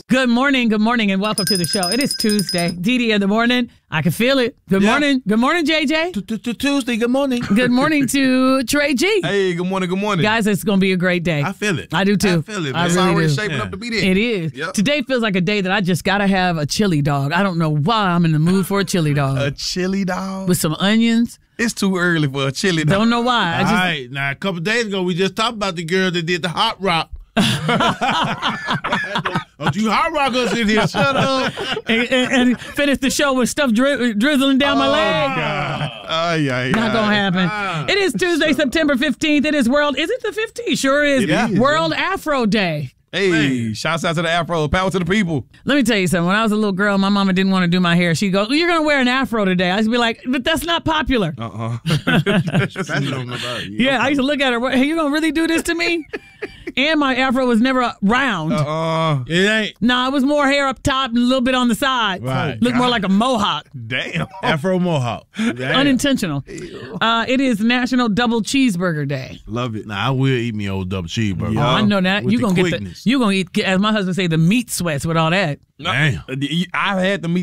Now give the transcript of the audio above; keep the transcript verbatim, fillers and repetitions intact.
Good morning, good morning, and welcome to the show. It is Tuesday. Dee Dee in the morning. I can feel it. Good Yeah. morning. Good morning, J J. Tuesday, good morning. Good morning to Trey G. Hey, good morning, good morning. Guys, it's going to be a great day. I feel it. I do too. I feel it, man. I It's really already do. shaping Yeah. up to be there. It is. Yep. Today feels like a day that I just got to have a chili dog. I don't know why I'm in the mood for a chili dog. A chili dog? With some onions. It's too early for a chili dog. Don't know why. I All just, right, now a couple days ago we just talked about the girl that did the hot rock. Don't you hot rock us in here? Shut up. and, and, and finish the show with stuff dri- drizzling down my leg. Ay, ay, Not ay. gonna happen. Ah. It is Tuesday, September fifteenth. It is World. Is it the fifteenth? Sure is. It is, World Afro Day. Hey, Man. shouts out to the Afro. Power to the people. Let me tell you something. When I was a little girl, my mama didn't want to do my hair. She'd go, "You're gonna wear an afro today." I used to be like, "But that's not popular." Uh-uh. That's on the body. Yeah, I used to look at her. Hey, you gonna really do this to me? And my afro was never round. Uh-uh. It ain't. Nah, it was more hair up top and a little bit on the side. Right. Looked more like a mohawk. Damn. Afro Mohawk. Damn. Unintentional. Uh, it is National Double Cheeseburger Day. Love it. Nah, I will eat me old double cheeseburger. Yeah. Oh, I know that. With You the gonna get the quickness. you gonna eat, as my husband say, the meat sweats with all that. Damn. I've had the meat